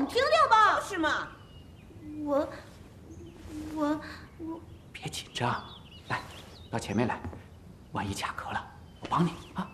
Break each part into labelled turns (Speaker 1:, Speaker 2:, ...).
Speaker 1: 们听听吧。
Speaker 2: 是吗？
Speaker 1: 我，
Speaker 3: 别紧张，来，到前面来，万一卡壳了，我帮你啊。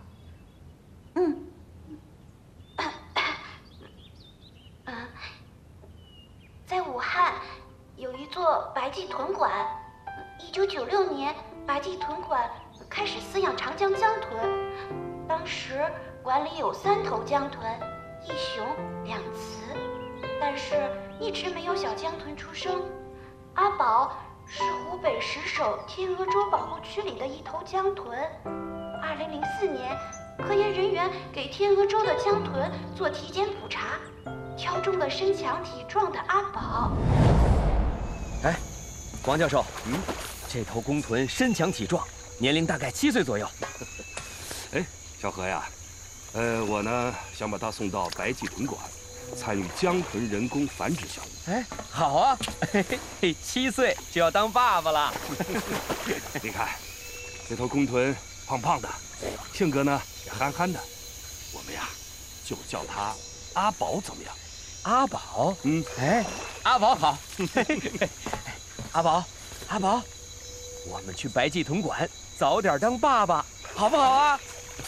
Speaker 1: 在武汉有一座白暨豚馆。1996年，白暨豚馆开始饲养长江江豚，当时馆里有3头江豚，1雄2雌，但是一直没有小江豚出生。阿宝是湖北10首天鹅洲保护区里的一头江豚。2004年，科研人员给天鹅洲的江豚做体检普查，挑中了身强体壮的阿宝。
Speaker 4: 哎，王教授，这头公豚身强体壮，年龄大概7岁左右。
Speaker 5: 哎，小何呀，我呢想把它送到白暨豚馆，参与江豚人工繁殖项目。
Speaker 4: 哎，好啊，嘿嘿，7岁就要当爸爸了。
Speaker 5: 你看，这头公豚胖胖的，性格呢也憨憨的，我们呀就叫它阿宝，怎么样？
Speaker 4: 阿宝，哎，阿宝好。阿宝，我们去白暨豚馆，早点当爸爸，好不好啊？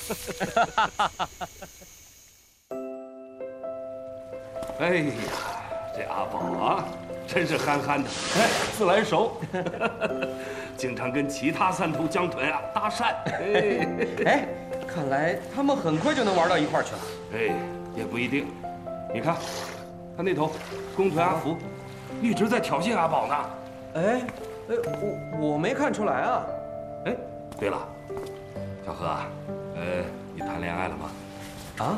Speaker 5: 哎呀，这阿宝啊，真是憨憨的，哎，自来熟，经常跟其他3头江豚啊搭讪。
Speaker 4: 哎，看来他们很快就能玩到一块儿去了。
Speaker 5: 哎，也不一定。你看，他那头公豚阿福，一直在挑衅阿宝呢。
Speaker 4: 哎，我没看出来啊。
Speaker 5: 哎，对了，小何啊，你谈恋爱了吗？
Speaker 4: 啊？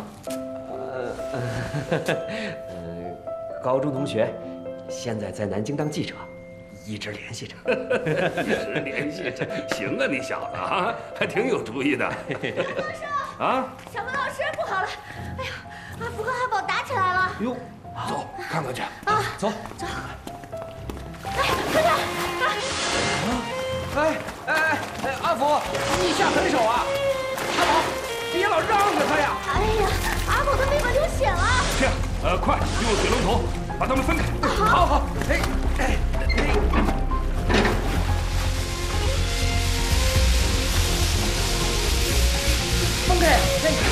Speaker 4: 高中同学，现在在南京当记者，一直联系着。
Speaker 5: 一直联系着，行啊，你小子啊，还挺有主意的。啊，
Speaker 1: 小文老师，不好了！哎呀，阿福和阿宝打起来了。
Speaker 5: 哟，走，看看去。
Speaker 1: 啊，
Speaker 4: 走。
Speaker 1: 哎，快点！
Speaker 4: 阿福，你下狠手啊！阿宝，别老让着他呀！
Speaker 1: 哎呀，阿宝的背巴流血了。
Speaker 5: 这样，快用水龙头把他们分开。
Speaker 4: 好，放开！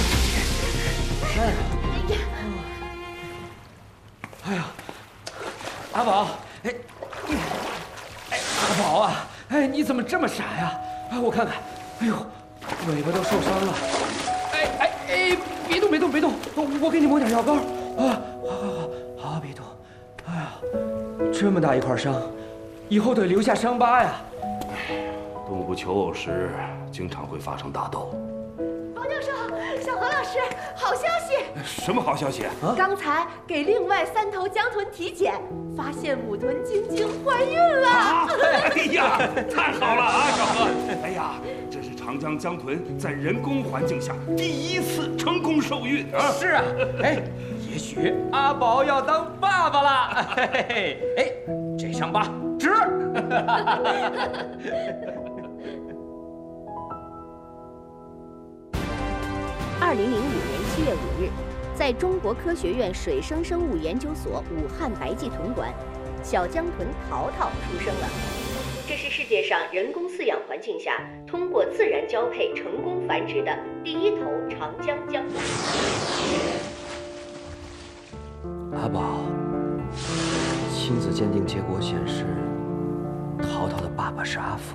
Speaker 4: 哎呀，阿宝，阿宝啊，你怎么这么傻呀？我看看，哎呦，尾巴都受伤了。别动，我给你抹点药膏啊。好，别动。哎呀，这么大一块伤，以后得留下伤疤呀。
Speaker 5: 动物求偶时经常会发生打斗。
Speaker 1: 王教授，小何老师，好消息！
Speaker 5: 什么好消息啊？
Speaker 1: 刚才给另外3头江豚体检，发现母豚晶晶怀孕了。
Speaker 5: 哎呀，太好了啊，小何！哎呀，这是长江江豚在人工环境下第1次成功受孕啊！
Speaker 4: 是啊，也许阿宝要当爸爸了。这伤疤值。
Speaker 6: 2005年7月5日，在中国科学院水生生物研究所武汉白暨豚馆，小江豚淘淘出生了。这是世界上人工饲养环境下通过自然交配成功繁殖的第1头长江江豚。
Speaker 4: 阿宝，亲子鉴定结果显示，淘淘的爸爸是阿福。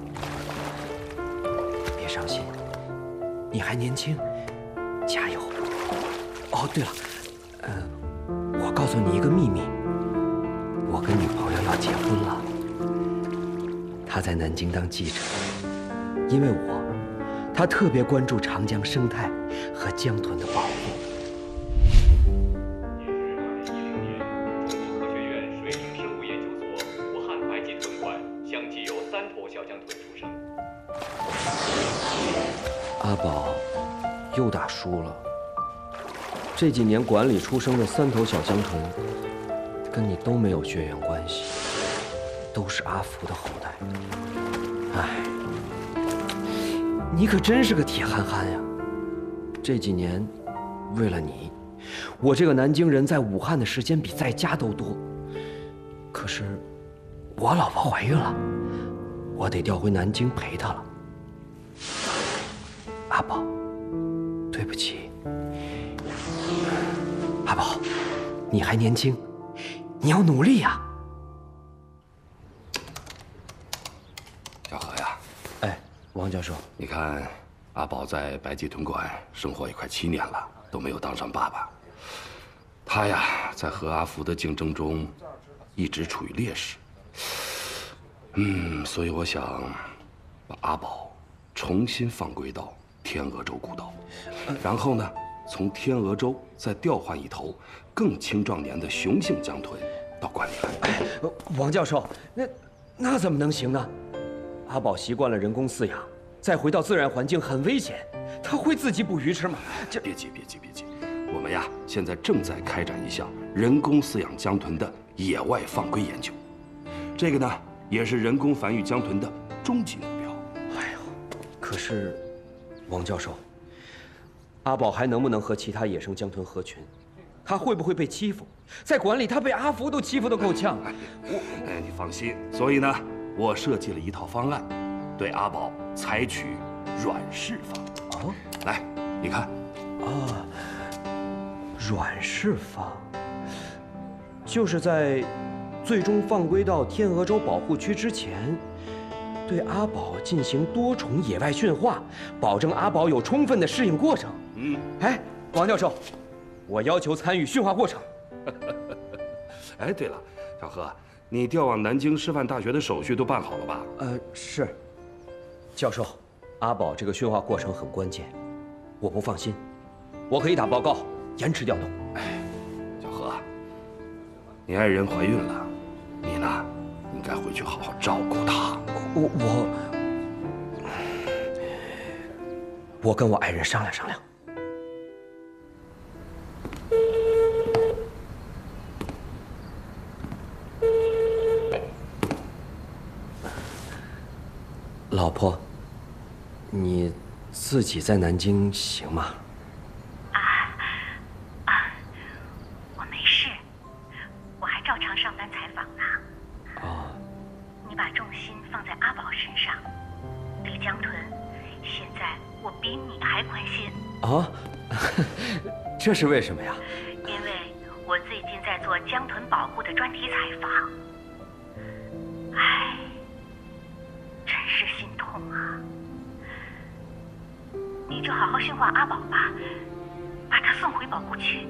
Speaker 4: 别伤心，你还年轻，加油！哦，对了，我告诉你一个秘密，我跟女朋友要结婚了。她在南京当记者，因为她特别关注长江生态和江豚的保护。阿宝又打输了。这几年馆里出生的3头小江豚，跟你都没有血缘关系，都是阿福的后代。哎，你可真是个铁憨憨呀！这几年，为了你， 我这个南京人在武汉的时间比在家都多。可是，我老婆怀孕了，我得调回南京陪她了。阿宝，对不起。阿宝，你还年轻，你要努力呀。
Speaker 5: 小何呀，
Speaker 4: 哎，王教授，
Speaker 5: 你看，阿宝在白济屯馆生活也快7年了，都没有当上爸爸。他呀，在和阿福的竞争中，一直处于劣势。所以我想，把阿宝重新放归到天鹅洲古道，然后呢，从天鹅洲再调换一头更青壮年的雄性江豚到馆里来。
Speaker 4: 哎，王教授，那怎么能行呢？阿宝习惯了人工饲养，再回到自然环境很危险，他会自己捕鱼吃吗？这
Speaker 5: 别急，我们呀现在正在开展一项人工饲养江豚的野外放归研究，这个呢也是人工繁育江豚的终极目标。
Speaker 4: 哎呦，可是，王教授，阿宝还能不能和其他野生江豚合群？他会不会被欺负？在馆里，他被阿福都欺负得够呛。
Speaker 5: 你放心。所以呢，我设计了一套方案，对阿宝采取软释放。
Speaker 4: 哦，
Speaker 5: 来，你看。
Speaker 4: 啊，软释放，就是在最终放归到天鹅洲保护区之前，对阿宝进行多重野外驯化，保证阿宝有充分的适应过程。哎，王教授，我要求参与驯化过程。
Speaker 5: 哎，对了，小何，你调往南京师范大学的手续都办好了吧？
Speaker 4: 是。教授，阿宝这个驯化过程很关键，我不放心，我可以打报告，延迟调动。
Speaker 5: 哎，小何，你爱人怀孕了，你呢，应该回去好好照顾她。
Speaker 4: 我跟我爱人商量商量。老婆，你自己在南京行吗？
Speaker 2: 我没事，我还照常上班采访呢。
Speaker 4: 哦，
Speaker 2: 你把重心放在阿宝身上，对江豚，现在我比你还关心。
Speaker 4: 啊，这是为什么呀？
Speaker 2: 因为我最近在做江豚保护的专题采访。唉，真是心痛啊！你就好好驯化阿宝吧，把他送回保护区。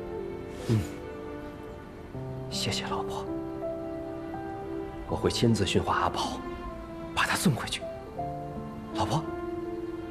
Speaker 4: 谢谢老婆，我会亲自驯化阿宝，把他送回去。老婆。